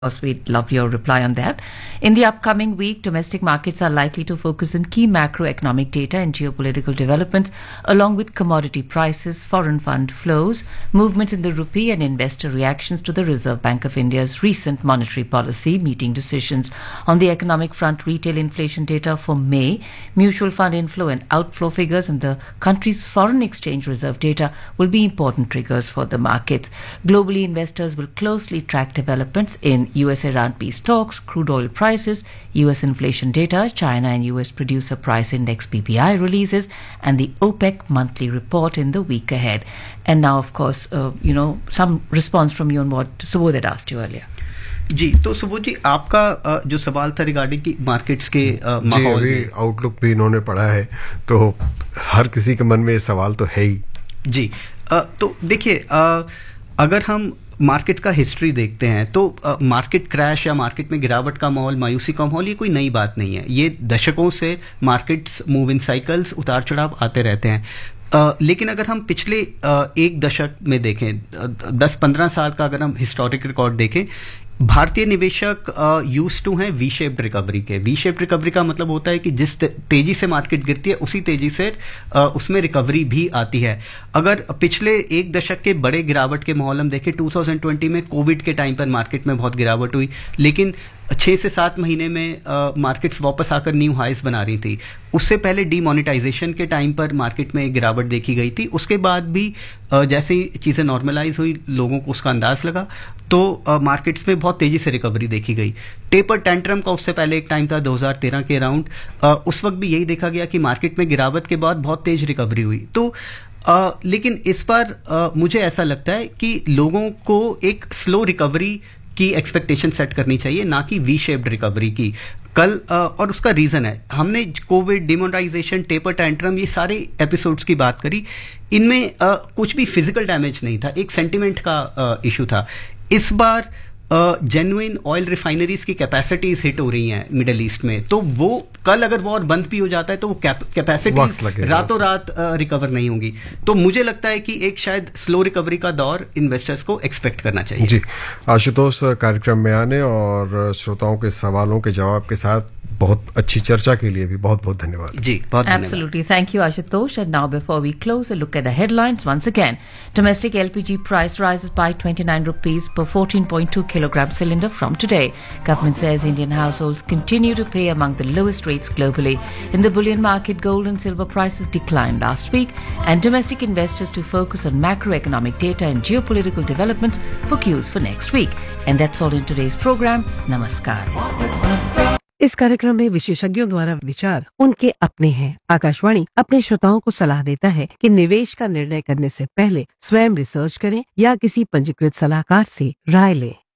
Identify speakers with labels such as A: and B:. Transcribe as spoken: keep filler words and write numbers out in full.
A: course, we'd love your reply on that. In the upcoming week, domestic markets are likely to focus on key macroeconomic data and geopolitical developments, along with commodity prices, foreign fund flows, movements in the rupee, and investor reactions to the Reserve Bank of India's recent monetary policy meeting decisions. On the economic front, retail inflation data for May, mutual fund inflow and outflow figures, and the country's foreign exchange reserve data will be important triggers for the markets. Globally, investors will closely track developments in U S Iran peace talks, crude oil prices, U S inflation data, China and U S producer price index P P I releases, and the OPEC monthly report in the week ahead. And now, of course, uh, you know, some response from you on what Subodh had asked you earlier.
B: जी, तो सुबोध जी, आपका जो सवाल था regarding की markets के माहौल में,
C: outlook भी इन्होंने पढ़ा है, तो हर किसी के मन में ये सवाल तो है ही।
B: जी, तो देखिए, अगर हम मार्केट का हिस्ट्री देखते हैं तो मार्केट क्रैश या मार्केट में गिरावट का माहौल, मायूसी का माहौल, ये कोई नई बात नहीं है। ये दशकों से मार्केट्स मूव इन साइकिल्स, उतार चढ़ाव आते रहते हैं। Uh, लेकिन अगर हम पिछले uh, एक दशक में देखें, दस पंद्रह साल का अगर हम हिस्टोरिक रिकॉर्ड देखें, भारतीय निवेशक यूज टू हैं वी शेप्ड रिकवरी के। वी शेप्ड रिकवरी का मतलब होता है कि जिस तेजी से मार्केट गिरती है उसी तेजी से uh, उसमें रिकवरी भी आती है। अगर पिछले एक दशक के बड़े गिरावट के माहौल हम देखें, टू थाउजेंड ट्वेंटी में कोविड के टाइम पर मार्केट में बहुत गिरावट हुई, लेकिन छह से सात महीने में मार्केट्स uh, वापस आकर न्यू हाइस बना रही थी। उससे पहले डीमोनेटाइजेशन के टाइम पर मार्केट में गिरावट देखी गई थी। उसके बाद भी uh, जैसे ही चीजें नॉर्मलाइज हुई, लोगों को उसका अंदाज लगा, तो uh, मार्केट्स में बहुत तेजी से रिकवरी देखी गई। टेपर टेंट्रम का उससे पहले एक टाइम था दो हज़ार तेरह के अराउंड, uh, उस वक्त भी यही देखा गया कि मार्केट में गिरावट के बाद बहुत तेज रिकवरी हुई। तो Uh, लेकिन इस बार uh, मुझे ऐसा लगता है कि लोगों को एक स्लो रिकवरी की एक्सपेक्टेशन सेट करनी चाहिए, ना कि वी शेप्ड रिकवरी की। कल uh, और उसका रीजन है, हमने कोविड, डिमोनेटाइजेशन, टेपर टेंट्रम, ये सारे एपिसोड्स की बात करी, इनमें uh, कुछ भी फिजिकल डैमेज नहीं था, एक सेंटिमेंट का इशू uh, था। इस बार जेन्युइन ऑयल रिफाइनरीज की कैपेसिटीज हिट हो रही हैं मिडिल ईस्ट में, तो वो कल अगर वॉर बंद भी हो जाता है तो वो कैपेसिटीज रातों रात रिकवर नहीं होंगी। तो मुझे लगता है कि एक शायद स्लो रिकवरी का दौर इन्वेस्टर्स को एक्सपेक्ट करना चाहिए।
C: जी, आशुतोष, कार्यक्रम में आने और श्रोताओं के सवालों के जवाब के साथ बहुत अच्छी चर्चा के लिए भी बहुत बहुत धन्यवाद।
B: जी, बहुत धन्यवाद।
A: Absolutely, thank you, Ashutosh. And now, before we close, a look at the headlines once again. Domestic L P G price rises by twenty-nine rupees per fourteen point two kilogram cylinder from today. Government says Indian households continue to pay among the lowest rates globally. In the bullion market, gold and silver prices declined last week, and domestic investors to focus on macroeconomic data and geopolitical developments for cues for next week. And that's all in today's program. Namaskar.
D: इस कार्यक्रम में विशेषज्ञों द्वारा विचार उनके अपने हैं। आकाशवाणी अपने श्रोताओं को सलाह देता है कि निवेश का निर्णय करने से पहले स्वयं रिसर्च करें या किसी पंजीकृत सलाहकार से राय लें।